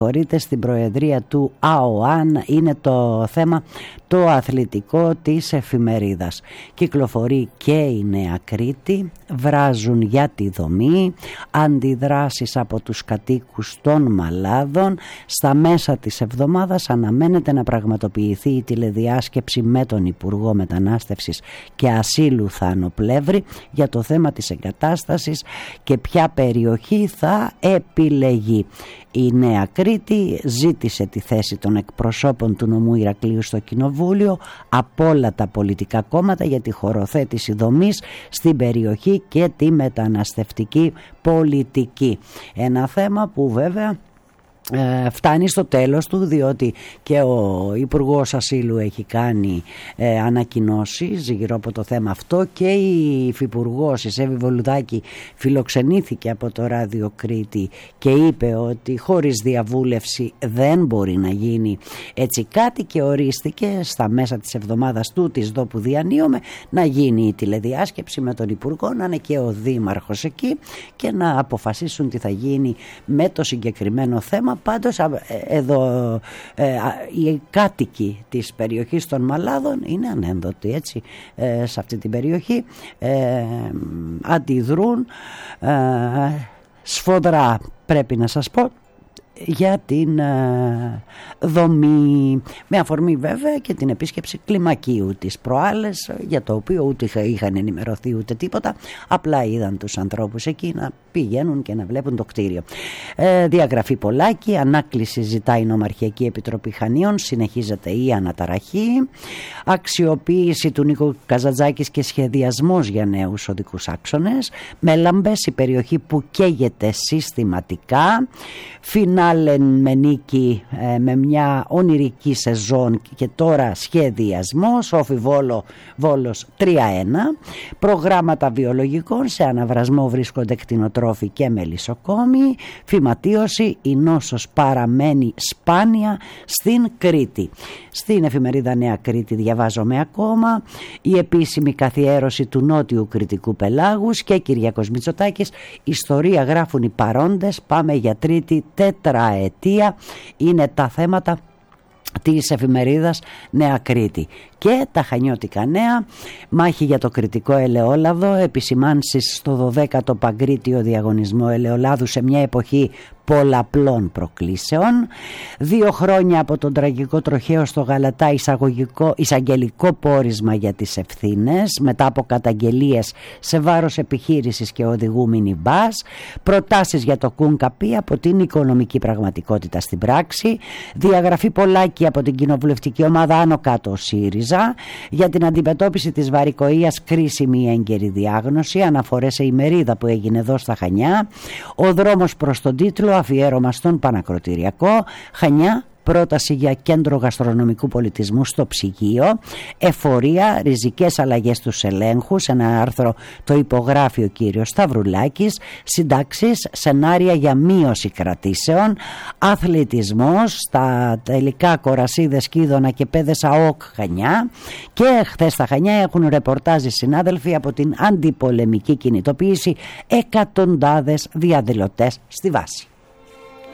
στην προεδρία του ΑΟΑΝ. Είναι το θέμα το αθλητικό της εφημερίδας. Κυκλοφορεί και η Νέα Κρήτη, βράζουν για τη δομή, αντιδράσεις από τους κατοίκους των Μαλάδων. Στα μέσα της εβδομάδας αναμένεται να πραγματοποιηθεί η τηλεδιάσκεψη με τον Υπουργό Μετανάστευσης και Ασύλου Θάνο Πλεύρη για το θέμα της εγκατάστασης και ποια περιοχή θα επιλεγεί. Η Νέα Κρήτη ζήτησε τη θέση των εκπροσώπων του νομού Ηρακλείου στο Κοινοβούλιο από όλα τα πολιτικά κόμματα για τη χωροθέτηση δομής στην περιοχή και τη μεταναστευτική πολιτική. Ένα θέμα που βέβαια φτάνει στο τέλος του, διότι και ο Υπουργός Ασύλου έχει κάνει ανακοινώσεις γύρω από το θέμα αυτό και η Υφυπουργός η Σέβη Βολουδάκη φιλοξενήθηκε από το Ράδιο Κρήτη και είπε ότι χωρίς διαβούλευση δεν μπορεί να γίνει έτσι κάτι και ορίστηκε στα μέσα της εβδομάδας του της δω που διανύομαι να γίνει η τηλεδιάσκεψη με τον Υπουργό, να είναι και ο Δήμαρχος εκεί και να αποφασίσουν τι θα γίνει με το συγκεκριμένο θέμα. Πάντως εδώ οι κάτοικοι της περιοχής των Μαλάδων είναι ανένδοτοι έτσι, σε αυτή την περιοχή αντιδρούν σφοδρά, πρέπει να σας πω, για την δομή, με αφορμή βέβαια και την επίσκεψη κλιμακίου της προάλλες, για το οποίο ούτε είχαν ενημερωθεί ούτε τίποτα, απλά είδαν τους ανθρώπους εκεί να πηγαίνουν και να βλέπουν το κτίριο. Διαγραφή Πολάκη, ανάκληση ζητάει η Νομαρχιακή Επιτροπή Χανίων, συνεχίζεται η αναταραχή, αξιοποίηση του Νίκου Καζαντζάκης και σχεδιασμός για νέους οδικούς άξονες, Μέλαμπες, η περιοχή που καίγεται συστηματικά, φινάλε με νίκη με μια ονειρική σεζόν και τώρα σχεδιασμός, Όφι Βόλος 3-1, προγράμματα βιολογικών, σε αναβρασμό βρίσκονται κτηνοτρόφοι και μελισσοκόμοι, φυματίωση, η νόσος παραμένει σπάνια στην Κρήτη. Στην εφημερίδα Νέα Κρήτη διαβάζομαι ακόμα η επίσημη καθιέρωση του νότιου κρητικού πελάγους και Κυριάκος Μητσοτάκης, ιστορία γράφουν οι παρόντες, πάμε για τρίτη τετραετία, είναι τα θέματα της εφημερίδας Νέα Κρήτη. Και τα χανιώτικα νέα, μάχη για το κρητικό ελαιόλαδο, επισημάνσεις στο 12ο Παγκρίτιο Διαγωνισμό Ελαιολάδου σε μια εποχή πολλαπλών προκλήσεων, 2 χρόνια από τον τραγικό τροχαίο στο Γαλατά, εισαγγελικό πόρισμα για τις ευθύνες μετά από καταγγελίες σε βάρος επιχείρησης και οδηγού μινιμπάς, προτάσεις για το ΚΟΥΝΚΑΠΗ από την οικονομική πραγματικότητα στην πράξη, διαγραφή Πολάκη από την κοινοβουλευτική ομάδα Άνω Κάτω ΣΥΡΙΖΑ, για την αντιμετώπιση της βαρικοΐας κρίσιμη έγκαιρη διάγνωση, αναφορές σε ημερίδα που έγινε εδώ στα Χανιά, ο δρόμος προς τον τίτλο, αφιέρωμα στον Πανακροτηριακό, Χανιά, πρόταση για κέντρο γαστρονομικού πολιτισμού στο ψυγείο, εφορία, ριζικές αλλαγές στους ελέγχους, ένα άρθρο το υπογράφει ο κύριος Σταυρουλάκης, συντάξεις, σενάρια για μείωση κρατήσεων, αθλητισμός, στα τελικά Κορασίδες, Κίδωνα και Πέδες ΑΟΚ Χανιά, και χθες στα Χανιά έχουν ρεπορτάζ συνάδελφοι από την αντιπολεμική κινητοποίηση, εκατοντάδες διαδηλωτές στη βάση.